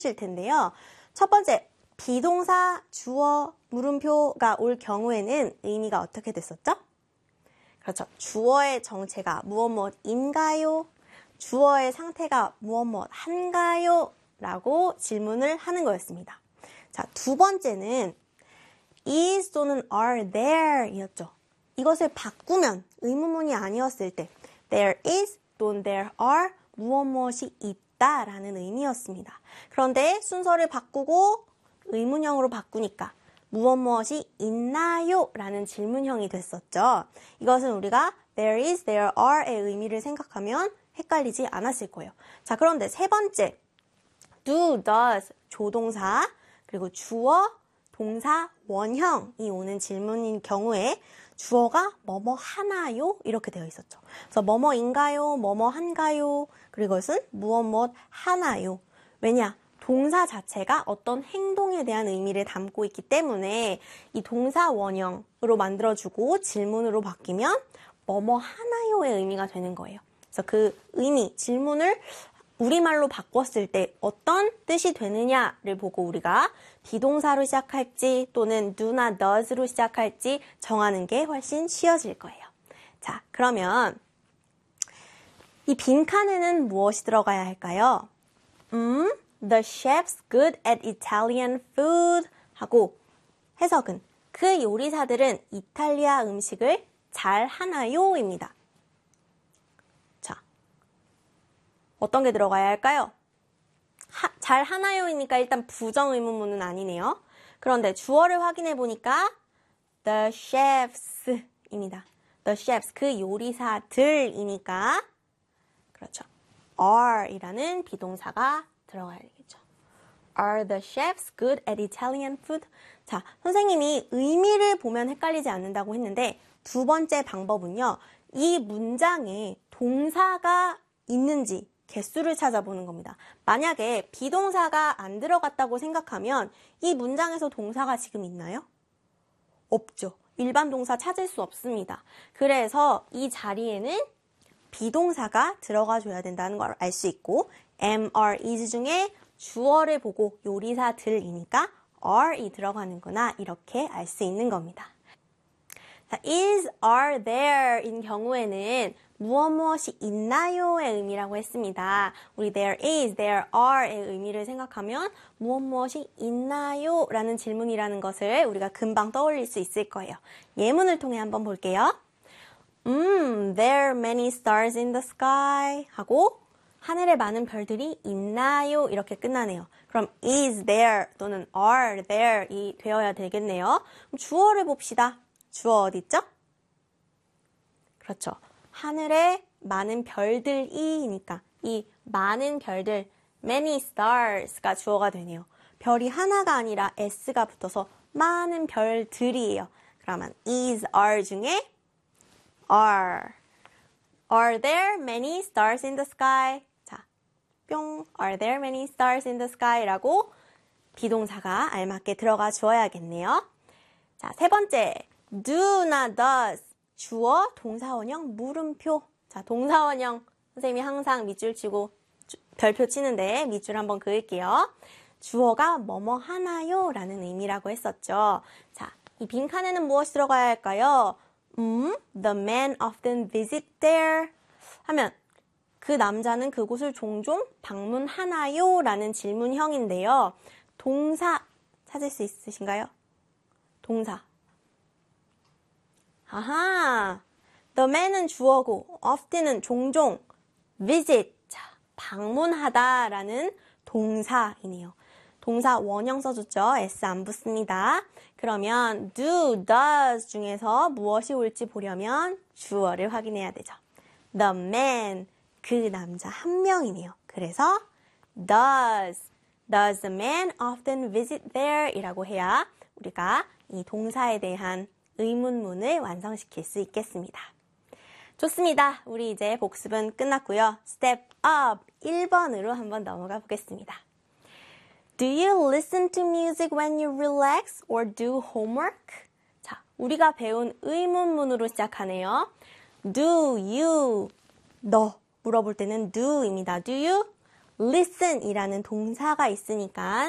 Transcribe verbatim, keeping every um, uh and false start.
실 텐데요. 첫 번째, 비동사, 주어, 물음표가 올 경우에는 의미가 어떻게 됐었죠? 그렇죠. 주어의 정체가 무엇 무엇인가요? 주어의 상태가 무엇 무엇한가요? 라고 질문을 하는 거였습니다. 자, 두 번째는 is 또는 are there 이었죠. 이것을 바꾸면 의문문이 아니었을 때 there is 또는 there are 무엇 무엇이 있다 라는 의미였습니다. 그런데 순서를 바꾸고 의문형으로 바꾸니까 무엇 무엇이 있나요? 라는 질문형이 됐었죠. 이것은 우리가 there is, there are의 의미를 생각하면 헷갈리지 않았을 거예요. 자, 그런데 세 번째 do, does, 조동사, 그리고 주어, 동사, 원형이 오는 질문인 경우에 주어가 뭐뭐 하나요? 이렇게 되어 있었죠. 그래서 뭐뭐인가요? 뭐뭐 한가요? 그리고 이것은 무엇 무엇 하나요? 왜냐? 동사 자체가 어떤 행동에 대한 의미를 담고 있기 때문에 이 동사 원형으로 만들어주고 질문으로 바뀌면 뭐뭐 하나요의 의미가 되는 거예요. 그래서 그 의미, 질문을 우리말로 바꿨을 때 어떤 뜻이 되느냐를 보고 우리가 비동사로 시작할지 또는 do나 does로 시작할지 정하는 게 훨씬 쉬워질 거예요. 자, 그러면 이 빈칸에는 무엇이 들어가야 할까요? 음, the chef's good at Italian food 하고 해석은 그 요리사들은 이탈리아 음식을 잘 하나요? 입니다. 어떤 게 들어가야 할까요? 하, 잘 하나요이니까 일단 부정 의문문은 아니네요. 그런데 주어를 확인해 보니까 the chefs입니다. the chefs, 그 요리사들이니까 그렇죠. are이라는 비동사가 들어가야 되겠죠. Are the chefs good at Italian food? 자, 선생님이 의미를 보면 헷갈리지 않는다고 했는데 두 번째 방법은요. 이 문장에 동사가 있는지 개수를 찾아보는 겁니다. 만약에 비동사가 안 들어갔다고 생각하면 이 문장에서 동사가 지금 있나요? 없죠. 일반 동사 찾을 수 없습니다. 그래서 이 자리에는 비동사가 들어가 줘야 된다는 걸 알 수 있고 am, are, is 중에 주어를 보고 요리사들이니까 are이 들어가는구나 이렇게 알 수 있는 겁니다. 자, is, are, there인 경우에는 무엇 무엇이 있나요의 의미라고 했습니다. 우리 there is, there are의 의미를 생각하면 무엇 무엇이 있나요? 라는 질문이라는 것을 우리가 금방 떠올릴 수 있을 거예요. 예문을 통해 한번 볼게요. 음, there are many stars in the sky 하고 하늘에 많은 별들이 있나요? 이렇게 끝나네요. 그럼 is there 또는 are there이 되어야 되겠네요. 그럼 주어를 봅시다. 주어 어디 있죠? 그렇죠. 하늘에 많은 별들이니까 이 많은 별들, many stars가 주어가 되네요. 별이 하나가 아니라 s가 붙어서 많은 별들이에요. 그러면 is, are 중에 are. Are there many stars in the sky? 자, 뿅. Are there many stars in the sky? 라고 비동사가 알맞게 들어가 주어야겠네요. 자, 세 번째. do나 does. 주어, 동사원형, 물음표. 자, 동사원형. 선생님이 항상 밑줄 치고 주, 별표 치는데 밑줄 한번 그을게요. 주어가 뭐뭐 하나요? 라는 의미라고 했었죠. 자, 이 빈칸에는 무엇이 들어가야 할까요? 음, the man often visit there. 하면 그 남자는 그곳을 종종 방문하나요? 라는 질문형인데요. 동사 찾을 수 있으신가요? 동사. 아하, the man은 주어고 often은 종종, visit, 자, 방문하다라는 동사이네요. 동사 원형 써줬죠? S 안 붙습니다. 그러면 do, does 중에서 무엇이 올지 보려면 주어를 확인해야 되죠. The man, 그 남자 한 명이네요. 그래서 does, does the man often visit there? 이라고 해야 우리가 이 동사에 대한 의문문을 완성시킬 수 있겠습니다. 좋습니다. 우리 이제 복습은 끝났고요. Step up 일 번으로 한번 넘어가 보겠습니다. Do you listen to music when you relax or do homework? 자, 우리가 배운 의문문으로 시작하네요. Do you, 너 물어볼 때는 do입니다. Do you listen이라는 동사가 있으니까